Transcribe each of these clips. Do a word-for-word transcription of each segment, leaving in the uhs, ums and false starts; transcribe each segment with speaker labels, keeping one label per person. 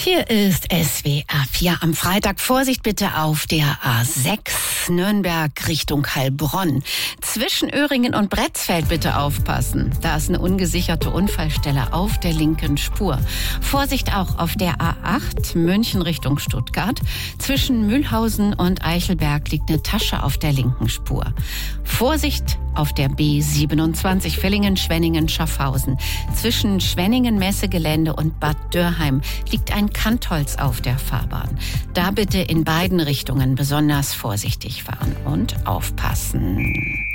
Speaker 1: Hier ist S W R vier am Freitag. Vorsicht bitte auf der A sechs Nürnberg Richtung Heilbronn. Zwischen Öhringen und Bretzfeld bitte aufpassen. Da ist eine ungesicherte Unfallstelle auf der linken Spur. Vorsicht auch auf der A acht München Richtung Stuttgart. Zwischen Mühlhausen und Eichelberg liegt eine Tasche auf der linken Spur. Vorsicht auf der B siebenundzwanzig Villingen-Schwenningen-Schaffhausen. Zwischen Schwenningen-Messegelände und Bad Dürrheim liegt ein Kantholz auf der Fahrbahn. Da bitte in beiden Richtungen besonders vorsichtig fahren und aufpassen.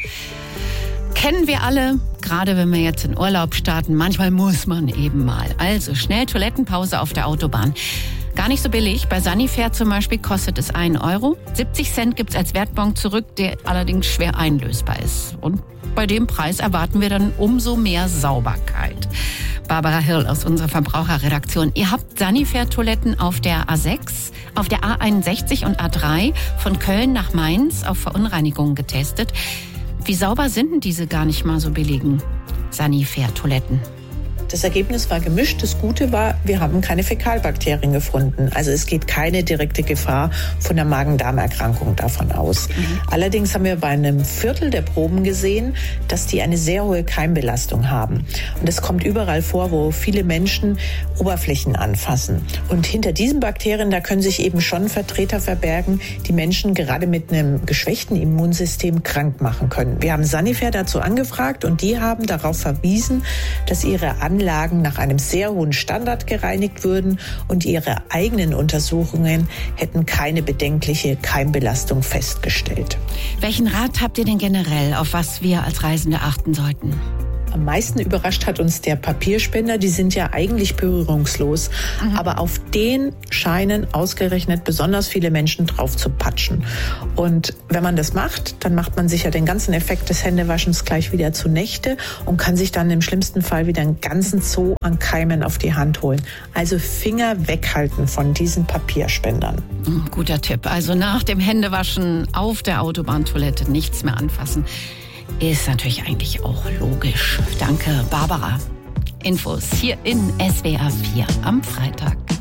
Speaker 1: Kennen wir alle, gerade wenn wir jetzt in Urlaub starten, manchmal muss man eben mal. Also schnell Toilettenpause auf der Autobahn. Gar nicht so billig. Bei Sanifair zum Beispiel kostet es einen Euro. siebzig Cent gibt's als Wertbon zurück, der allerdings schwer einlösbar ist. Und bei dem Preis erwarten wir dann umso mehr Sauberkeit. Barbara Hirl aus unserer Verbraucherredaktion. Ihr habt Sanifair-Toiletten auf der A sechs, auf der A einundsechzig und A drei von Köln nach Mainz auf Verunreinigungen getestet. Wie sauber sind denn diese gar nicht mal so billigen Sanifair-Toiletten?
Speaker 2: Das Ergebnis war gemischt. Das Gute war, wir haben keine Fäkalbakterien gefunden. Also es geht keine direkte Gefahr von der Magen-Darm-Erkrankung davon aus. Mhm. Allerdings haben wir bei einem Viertel der Proben gesehen, dass die eine sehr hohe Keimbelastung haben. Und das kommt überall vor, wo viele Menschen Oberflächen anfassen. Und hinter diesen Bakterien, da können sich eben schon Vertreter verbergen, die Menschen gerade mit einem geschwächten Immunsystem krank machen können. Wir haben Sanifair dazu angefragt und die haben darauf verwiesen, dass ihre Anlagen nach einem sehr hohen Standard gereinigt würden und ihre eigenen Untersuchungen hätten keine bedenkliche Keimbelastung festgestellt.
Speaker 1: Welchen Rat habt ihr denn generell, auf was wir als Reisende achten sollten?
Speaker 2: Am meisten überrascht hat uns der Papierspender. Die sind ja eigentlich berührungslos. Mhm. Aber auf den scheinen ausgerechnet besonders viele Menschen drauf zu patschen. Und wenn man das macht, dann macht man sich ja den ganzen Effekt des Händewaschens gleich wieder zunächste und kann sich dann im schlimmsten Fall wieder einen ganzen Zoo an Keimen auf die Hand holen. Also Finger weghalten von diesen Papierspendern.
Speaker 1: Guter Tipp. Also nach dem Händewaschen auf der Autobahntoilette nichts mehr anfassen. Ist natürlich eigentlich auch logisch. Danke, Barbara. Infos hier in S W R vier am Freitag.